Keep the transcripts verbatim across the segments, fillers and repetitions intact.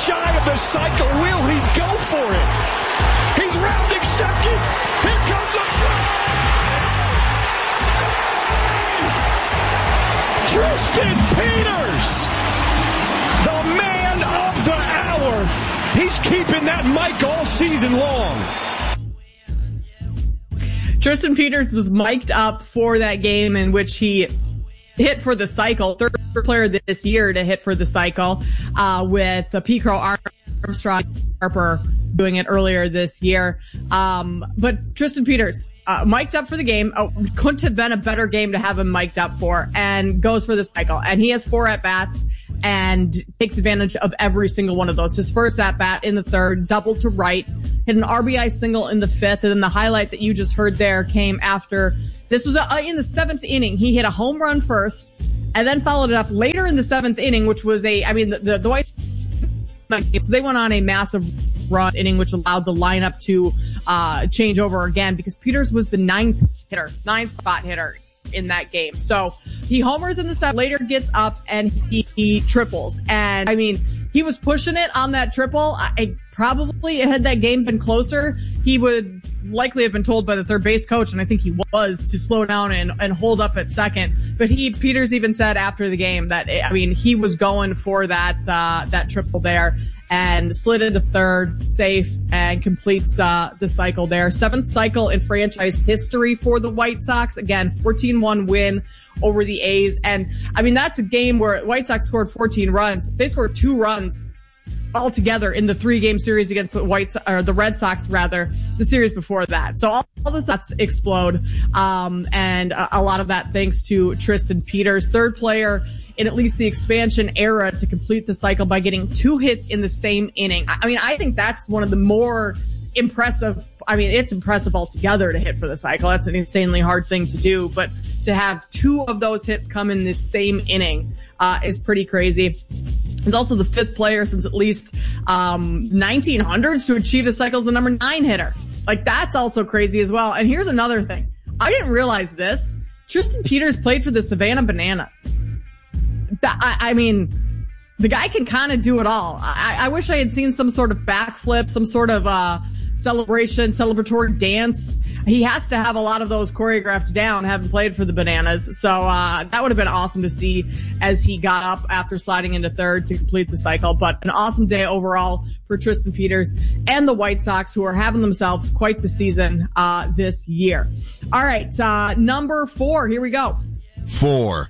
shy of the cycle. Will he go for it? He's rounding second. Here comes the throw. Tristan Peters, the man of the hour. He's keeping that mic all season long. Tristan Peters was mic'd up for that game in which he hit for the cycle, third player this year to hit for the cycle, uh, with the P. Crow Armstrong Harper doing it earlier this year. Um, but Tristan Peters, uh, mic'd up for the game. Oh, couldn't have been a better game to have him mic'd up for, and goes for the cycle. And he has four at-bats and takes advantage of every single one of those. His first at-bat in the third, doubled to right, hit an R B I single in the fifth, and then the highlight that you just heard there came after. This was uh, in the seventh inning. He hit a home run first, and then followed it up later in the seventh inning, which was a, I mean, the, the, the White Sox, so they went on a massive run inning, which allowed the lineup to uh change over again, because Peters was the ninth hitter, ninth spot hitter in that game. So he homers in the seventh, later gets up and he, he triples. And I mean, he was pushing it on that triple. I, I probably, had that game been closer, he would likely have been told by the third base coach, and I think he was, to slow down and, and hold up at second. But he, Peters even said after the game that, I mean, he was going for that, uh, that triple there, and slid into third, safe, and completes, uh, the cycle there. Seventh cycle in franchise history for the White Sox. Again, fourteen one win over the A's. And I mean, that's a game where White Sox scored fourteen runs. They scored two runs altogether in the three-game series against the White so- or the Red Sox, rather, the series before that. So all, all the Sox explode, um, and a, a lot of that thanks to Tristan Peters, third player in at least the expansion era to complete the cycle by getting two hits in the same inning. I, I mean, I think that's one of the more impressive. I mean, it's impressive altogether to hit for the cycle. That's an insanely hard thing to do, but to have two of those hits come in the same inning uh is pretty crazy. He's also the fifth player since at least um nineteen hundreds to achieve the cycle as the number nine hitter. Like, that's also crazy as well. And here's another thing. I didn't realize this. Tristan Peters played for the Savannah Bananas. That, I, I mean, the guy can kind of do it all. I, I wish I had seen some sort of backflip, some sort of uh celebration, celebratory dance. He has to have a lot of those choreographed down, having played for the Bananas. So uh that would have been awesome to see as he got up after sliding into third to complete the cycle. But an awesome day overall for Tristan Peters and the White Sox, who are having themselves quite the season uh this year. All right, uh number four, here we go. Four.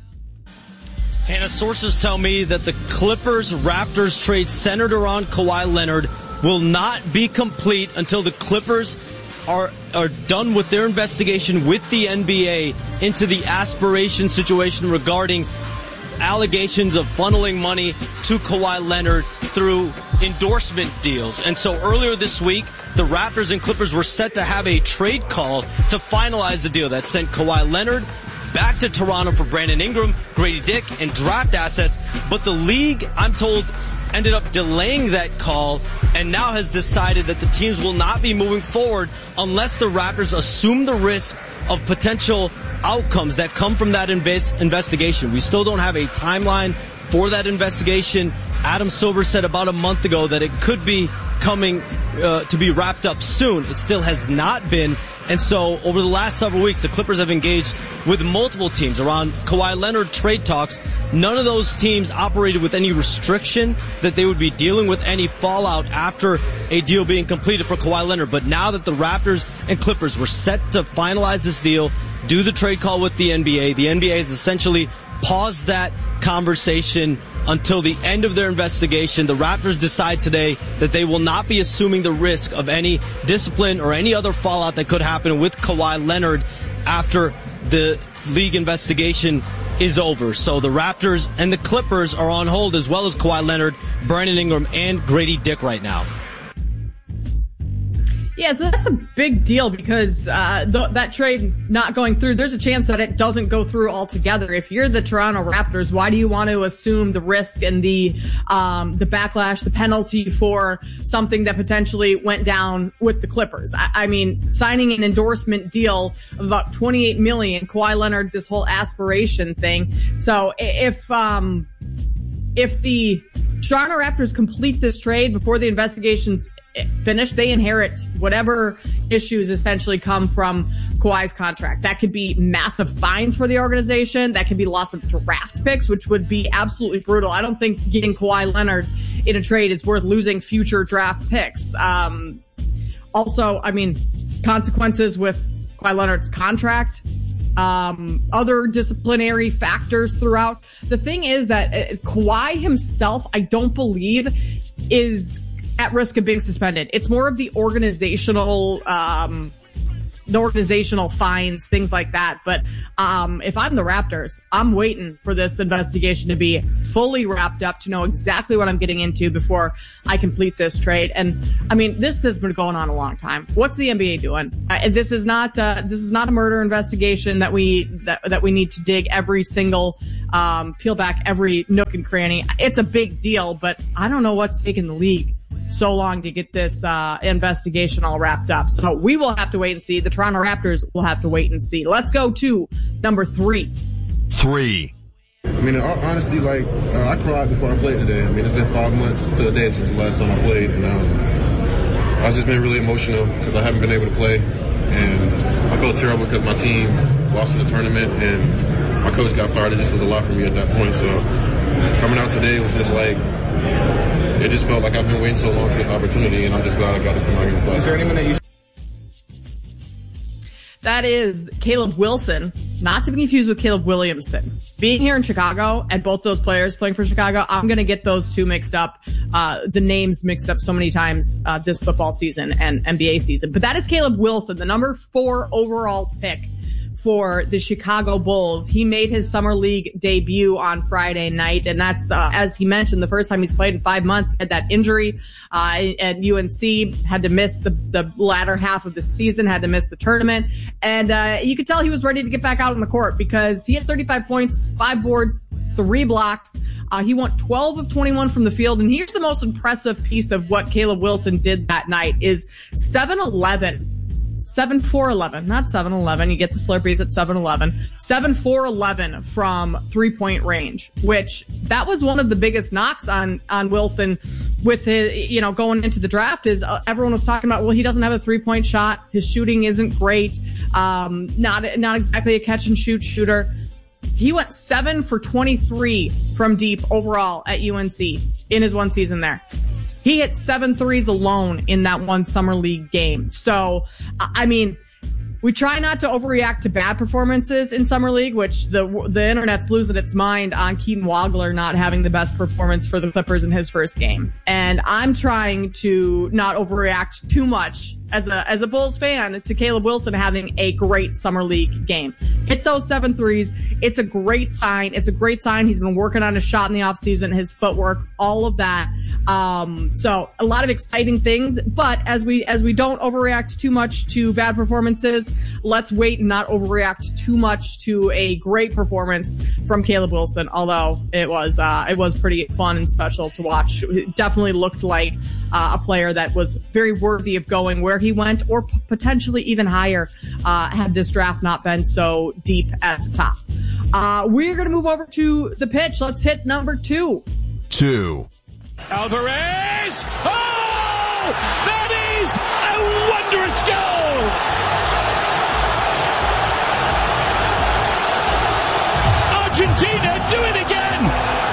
Hannah, sources tell me that the Clippers-Raptors trade centered around Kawhi Leonard will not be complete until the Clippers are are done with their investigation with the N B A into the aspiration situation regarding allegations of funneling money to Kawhi Leonard through endorsement deals. And so earlier this week, the Raptors and Clippers were set to have a trade call to finalize the deal that sent Kawhi Leonard back to Toronto for Brandon Ingram, Grady Dick, and draft assets. But the league, I'm told, ended up delaying that call and now has decided that the teams will not be moving forward unless the Raptors assume the risk of potential outcomes that come from that invest- investigation. We still don't have a timeline for that investigation. Adam Silver said about a month ago that it could be coming uh, to be wrapped up soon. It still has not been. And so over the last several weeks, the Clippers have engaged with multiple teams around Kawhi Leonard trade talks. None of those teams operated with any restriction that they would be dealing with any fallout after a deal being completed for Kawhi Leonard. But now that the Raptors and Clippers were set to finalize this deal, do the trade call with the N B A, the N B A has essentially paused that conversation until the end of their investigation. The Raptors decide today that they will not be assuming the risk of any discipline or any other fallout that could happen with Kawhi Leonard after the league investigation is over. So the Raptors and the Clippers are on hold, as well as Kawhi Leonard, Brandon Ingram, and Grady Dick right now. Yeah, so that's a big deal because uh th- that trade not going through, there's a chance that it doesn't go through altogether. If you're the Toronto Raptors, why do you want to assume the risk and the um the backlash, the penalty for something that potentially went down with the Clippers? I, I mean, signing an endorsement deal of about twenty-eight million dollars, Kawhi Leonard, this whole aspiration thing. So if um if the Toronto Raptors complete this trade before the investigation's finished, they inherit whatever issues essentially come from Kawhi's contract. That could be massive fines for the organization. That could be loss of draft picks, which would be absolutely brutal. I don't think getting Kawhi Leonard in a trade is worth losing future draft picks. Um, also, I mean, consequences with Kawhi Leonard's contract, um, other disciplinary factors throughout. The thing is that uh, Kawhi himself, I don't believe, is at risk of being suspended. It's more of the organizational, um, the organizational fines, things like that. But, um, if I'm the Raptors, I'm waiting for this investigation to be fully wrapped up to know exactly what I'm getting into before I complete this trade. And I mean, this has been going on a long time. What's the N B A doing? Uh, this is not, uh, this is not a murder investigation that we, that, that we need to dig every single, um, peel back every nook and cranny. It's a big deal, but I don't know what's taking the league so long to get this uh investigation all wrapped up. So we will have to wait and see. The Toronto Raptors will have to wait and see. Let's go to number three. Three. I mean, honestly, like, uh, I cried before I played today. I mean, it's been five months to a day since the last time I played, and um, I've just been really emotional because I haven't been able to play, and I felt terrible because my team lost in the tournament, and my coach got fired. It just was a lot for me at that point. So coming out today, it was just like, it just felt like I've been waiting so long for this opportunity, and I'm just glad I got to come out here and play. Is there anyone that you... That is Caleb Wilson, not to be confused with Caleb Williamson. Being here in Chicago, and both those players playing for Chicago, I'm going to get those two mixed up, uh, the names mixed up so many times uh, this football season and N B A season. But that is Caleb Wilson, the number four overall pick for the Chicago Bulls. He made his summer league debut on Friday night, and that's, uh, as he mentioned, the first time he's played in five months. He had that injury uh, at U N C, had to miss the, the latter half of the season, had to miss the tournament, and uh, you could tell he was ready to get back out on the court because he had thirty-five points, five boards, three blocks. Uh, he went twelve of twenty-one from the field, and here's the most impressive piece of what Caleb Wilson did that night is seven eleven. seven four eleven, not seven eleven. You get the Slurpees at seven eleven. seven four eleven from three-point range, which that was one of the biggest knocks on, on Wilson with his, you know, going into the draft is uh, everyone was talking about, well, he doesn't have a three-point shot. His shooting isn't great. Um, not, not exactly a catch and shoot shooter. He went seven for twenty-three from deep overall at U N C in his one season there. He hit seven threes alone in that one summer league game. So, I mean, we try not to overreact to bad performances in summer league, which the the internet's losing its mind on Keaton Wagler not having the best performance for the Clippers in his first game. And I'm trying to not overreact too much as a as a Bulls fan to Caleb Wilson having a great summer league game. Hit those seven threes. It's a great sign. It's a great sign. He's been working on his shot in the offseason, his footwork, all of that. Um, so a lot of exciting things, but as we, as we don't overreact too much to bad performances, let's wait and not overreact too much to a great performance from Caleb Wilson. Although it was, uh, it was pretty fun and special to watch. It definitely looked like, uh, a player that was very worthy of going where he went or p- potentially even higher, uh, had this draft not been so deep at the top. Uh, we're going to move over to the pitch. Let's hit number two. Two. Alvarez! Oh! That is a wondrous goal! Argentina do it again!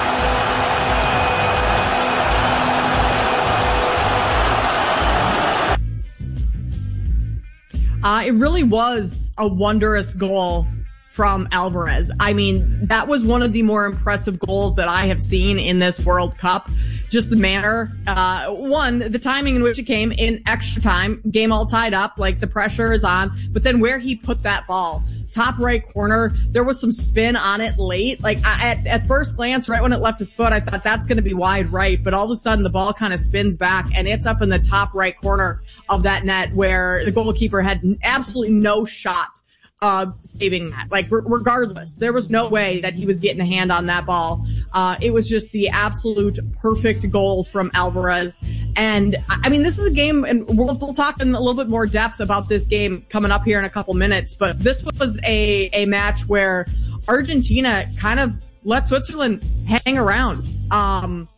Uh, it really was a wondrous goal from Alvarez. I mean, that was one of the more impressive goals that I have seen in this World Cup. Just the manner, uh, one, the timing in which it came in extra time, game all tied up, like the pressure is on, but then where he put that ball, top right corner, there was some spin on it late. Like I, at, at first glance, right when it left his foot, I thought that's going to be wide right, but all of a sudden the ball kind of spins back and it's up in the top right corner of that net where the goalkeeper had absolutely no shot Uh, saving that. Like, re- regardless, there was no way that he was getting a hand on that ball. Uh, it was just the absolute perfect goal from Alvarez. And, I mean, this is a game, and we'll, we'll talk in a little bit more depth about this game coming up here in a couple minutes, but this was a, a match where Argentina kind of let Switzerland hang around. Um,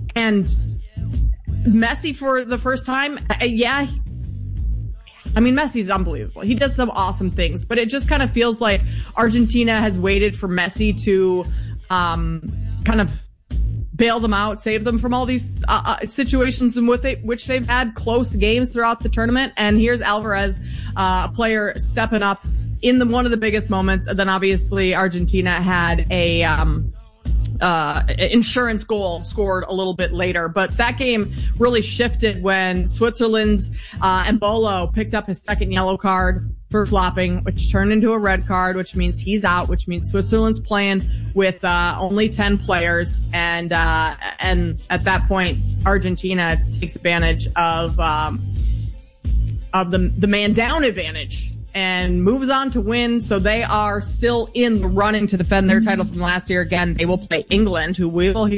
And Messi for the first time, yeah, I mean, Messi's unbelievable. He does some awesome things, but it just kind of feels like Argentina has waited for Messi to um, kind of bail them out, save them from all these uh, uh, situations in which, they, which they've had close games throughout the tournament. And here's Alvarez, uh, a player stepping up in the one of the biggest moments. And then obviously Argentina had a um, uh, insurance goal scored a little bit later. But that game really shifted when Switzerland's uh, Embolo picked up his second yellow card for flopping, which turned into a red card, which means he's out, which means Switzerland's playing with uh, only ten players. And uh, and at that point, Argentina takes advantage of um, of the the man down advantage and moves on to win. So they are still in the running to defend their title from last year. Again, they will play England, who we will hear